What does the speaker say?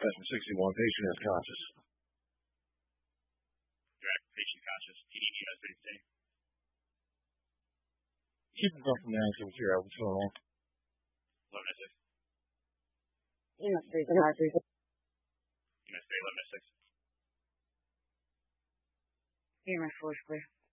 Session 61, patient is conscious. Direct, patient conscious, PD US 8. Keep it going from there until we figure out what's going on. 11 6. EMS 3 EMS 3, 11 6. EMS 4 is clear.